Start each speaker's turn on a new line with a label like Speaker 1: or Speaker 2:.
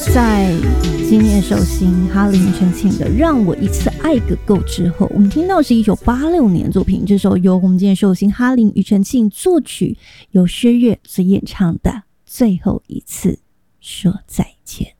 Speaker 1: 在今年首新哈林庾澄庆的《让我一次爱个够》之后，我们听到是1986年的作品，这首由我们今年寿星哈林庾澄庆作曲，由薛岳所演唱的《最后一次说再见》。